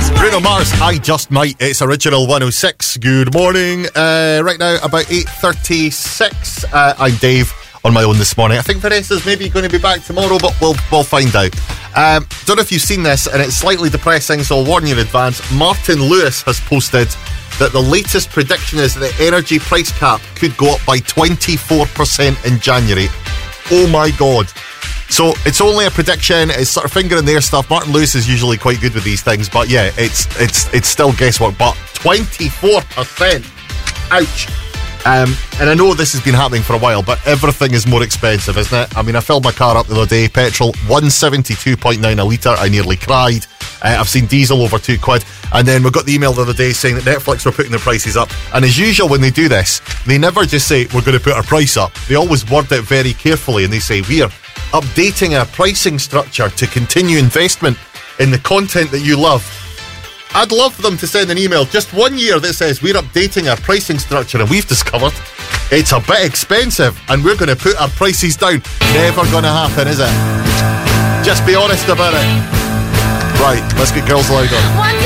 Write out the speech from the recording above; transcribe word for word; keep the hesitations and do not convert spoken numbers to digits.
Bruno Mars, I Just Might. It's Original one oh six. Good morning. Uh, right now, about eight thirty-six. Uh, I'm Dave on my own this morning. I think Vanessa's maybe going to be back tomorrow, but we'll we'll find out. Um, don't know if you've seen this, and it's slightly depressing, so I'll warn you in advance. Martin Lewis has posted that the latest prediction is that the energy price cap could go up by twenty-four percent in January. Oh my God. So it's only a prediction. It's sort of finger in the air stuff. Martin Lewis is usually quite good with these things, but yeah, it's it's it's still guesswork. But twenty-four percent, ouch. Um, and I know this has been happening for a while, but everything is more expensive, isn't it? I mean, I filled my car up the other day. Petrol one seventy-two point nine a litre. I nearly cried. Uh, I've seen diesel over two quid. And then we got the email the other day saying that Netflix were putting their prices up. And as usual, when they do this, they never just say, we're going to put our price up. They always word it very carefully, and they say, we're updating our pricing structure to continue investment in the content that you love. I'd love them to send an email just one year that says we're updating our pricing structure and we've discovered it's a bit expensive and we're going to put our prices down. Never going to happen, is it? Just be honest about it. Right, let's get Girls Louder.